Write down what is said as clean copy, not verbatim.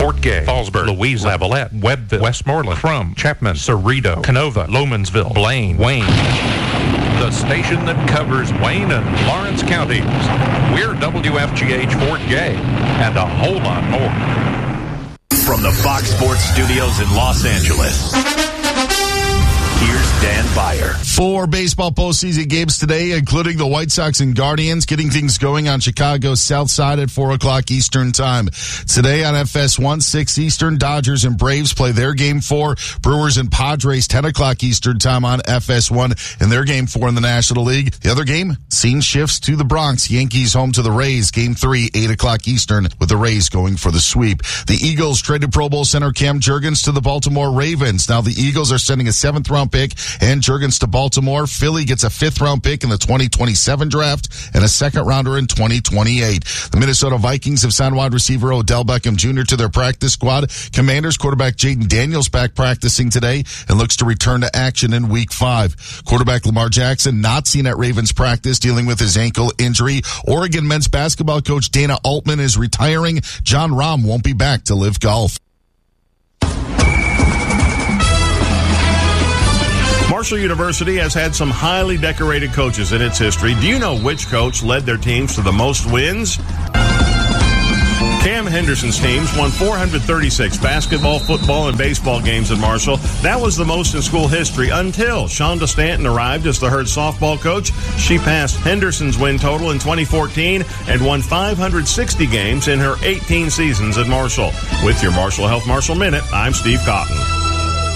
Fort Gay, Fallsburg, Louisa, Lavalette, Webbville, Westmoreland, Crum, Chapman, Cerrito, Canova, Lomansville, Blaine, Wayne. The station that covers Wayne and Lawrence counties. We're WFGH Fort Gay and a whole lot more. From the Fox Sports Studios in Los Angeles, here's Dan Beyer. 4 baseball postseason games today, including the White Sox and Guardians, getting things going on Chicago's South Side at 4 o'clock Eastern Time. Today on FS1, 6 Eastern, Dodgers and Braves play their Game 4. Brewers and Padres, 10 o'clock Eastern Time on FS1 in their Game 4 in the National League. The other game, scene shifts to the Bronx. Yankees home to the Rays, Game 3, 8 o'clock Eastern, with the Rays going for the sweep. The Eagles traded Pro Bowl center Cam Jurgens to the Baltimore Ravens. Now the Eagles are sending a 7th-round pick and Jurgens to Baltimore. Philly gets a 5th-round pick in the 2027 draft and a 2nd-rounder in 2028. The Minnesota Vikings have signed wide receiver Odell Beckham Jr. to their practice squad. Commanders quarterback Jaden Daniels back practicing today and looks to return to action in Week 5. Quarterback Lamar Jackson not seen at Ravens practice, dealing with his ankle injury. Oregon men's basketball coach Dana Altman is retiring. John Rahm won't be back to live golf. Marshall University has had some highly decorated coaches in its history. Do you know which coach led their teams to the most wins? Cam Henderson's teams won 436 basketball, football, and baseball games at Marshall. That was the most in school history until Shonda Stanton arrived as the Herd softball coach. She passed Henderson's win total in 2014 and won 560 games in her 18 seasons at Marshall. With your Marshall Health Marshall Minute, I'm Steve Cotton.